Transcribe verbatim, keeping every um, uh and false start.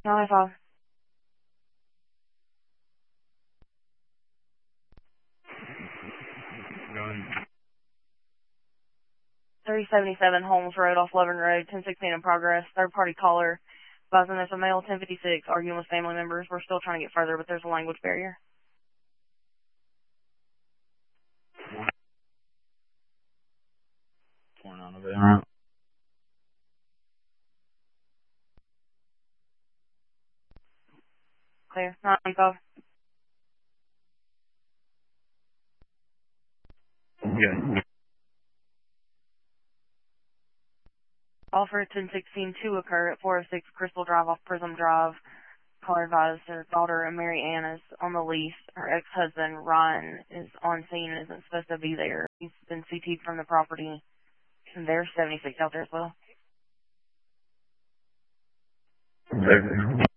nine five. Going. three seventy-seven Holmes Road off Loving Road, ten sixteen in progress. Third party caller. Advising there's a male ten fifty-six arguing with family members. We're still trying to get further, but there's a language barrier. Going on over there. Clear. nine five. Yeah. Offer ten sixteen to occur at four oh six Crystal Drive off Prism Drive. Caller advised her daughter, Mary Ann, is on the lease. Her ex-husband, Ryan, is on scene and isn't supposed to be there. He's been C T'd from the property. And there's seventy-six out there as well. Okay.